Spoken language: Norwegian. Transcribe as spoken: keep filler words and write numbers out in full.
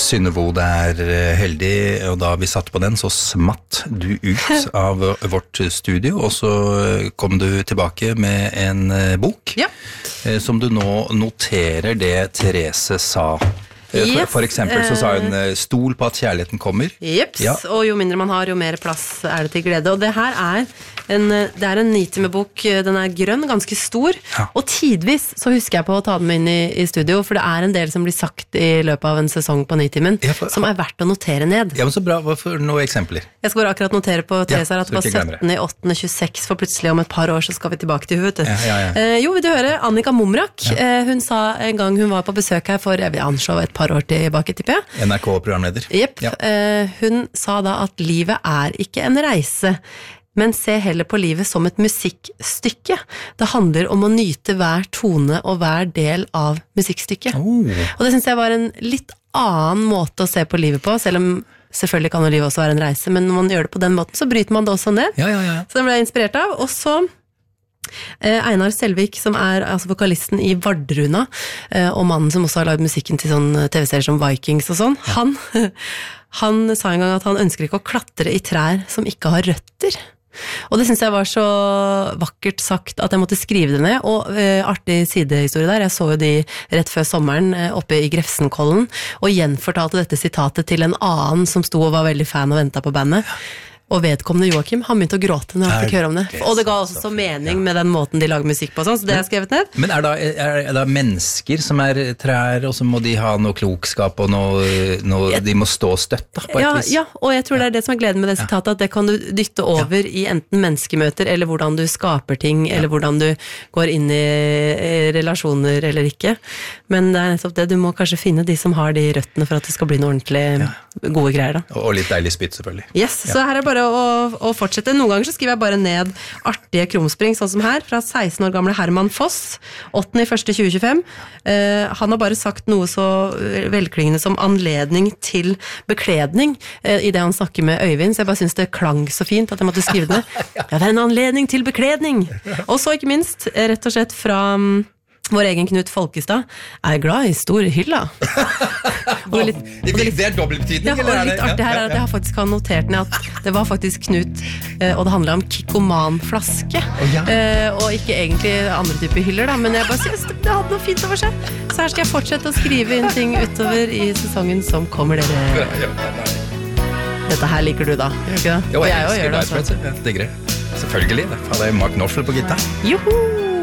Synnevode er heldig, og da vi satt på den, så smatt du ut av vårt studio, og så kom du tilbake med en bok, ja. som du nå noterer det Therese sa. Yes. For, for eksempel så sa hun stol på at kjærligheten kommer. Jeps, ja. Og jo mindre man har, jo mer plass er det til glede. Og det her er en, det er en Nitimer-bok, den er grønn, ganske stor, ja. Og tidvis så husker jeg på å ta den med inn i, i studio, for det er en del som blir sagt i løpet av en sesong på Nitimen, ja, som er verdt å notere ned. Ja, men så bra, hvorfor noen eksempler? Jeg skal bare akkurat notere på Therese her, at det var sytten i åttende tjueseks, for plutselig om et par år så skal vi tilbake til huet. Ja, ja, ja. Eh, jo, vil du høre, Annika Momrak, ja. eh, hun sa en gang hun var på besøk her for, jeg vil anså et par år tilbake, tipper jeg. N R K-programleder. Jepp. Ja. Eh, hun sa da at livet er ikke en reise, men se heller på livet som et musikkstykke. Det handler om å nyte hver tone og hver del av musikkstykket. Oh. Og det synes jeg var en litt annen måte å se på livet på, selv om selvfølgelig kan jo livet også være en reise, men når man gjør det på den måten, så bryter man det også ned. Ja, ja, ja. Så den ble jeg inspirert av. Og så Einar Selvik, som er altså vokalisten i Vardruna, og mannen som også har laget musikken til sånn T V-serier som Vikings og sånn, ja. han, han sa en gang at han ønsker ikke å klatre i trær som ikke har røtter. Og det synes jeg var så vakkert sagt at jeg måtte skrive det ned, og uh, artig sidehistorie der, jeg så jo de rett før sommeren uh, oppe i Grefsenkollen, og gjenfortalte dette sitatet til en annen som sto og var veldig fan og ventet på bandet. Og vedkommende Joachim, han begynte å gråte når han fikk høre om det. Og det ga også så mening med den måten de lager musikk på, sånn, så det har jeg skrevet ned. Men er det er, er det mennesker som er trær, og så må de ha noe klokskap, og noe, noe jeg, de må stå støtt da, på et ja, vis? Ja, og jeg tror det er det som er gleden med det sitatet, at det kan du dytte over ja. I enten menneskemøter, eller hvordan du skaper ting, ja. Eller hvordan du går inn i relasjoner eller ikke. Men det er nettopp det, du må kanskje finne de som har de røttene for at det skal bli noe ordentlig ja. Gode greier da. Og litt deilig spytt selvfølgelig. Yes, ja. Så her er bare å, å fortsette. Noen ganger så skriver jeg bare ned artige krumspring, sånn som her, fra seksten år gamle Herman Foss, åttende i første tjue tjuefem. Uh, han har bare sagt noe så velklingende som anledning til bekledning uh, i det han snakker med Øyvind, så jeg bare synes det klang så fint at jeg måtte skrive det. Ja, det er en anledning til bekledning! Og så ikke minst, rett og slett fra um, vår egen Knut Folkestad, er glad i store hylla. Og det, litt, og det, litt, det er dobbeltbetydning, ja, eller er det? Litt artig her er at jeg har faktisk notert ned at det var faktisk Knut, og det handler om Kikkoman-flaske, oh, ja. og ikke egentlig andre typer hyller, da, men jeg bare synes det hadde noe fint over seg. Så her skal jeg fortsette å skrive inn ting utover i sesongen som kommer dere. Dette her liker du da, gjør ikke det? Jo, jeg, og jeg, jeg gjør det, altså. Det er greit. Selvfølgelig, det er Mark Knopfler på gitar. Joho!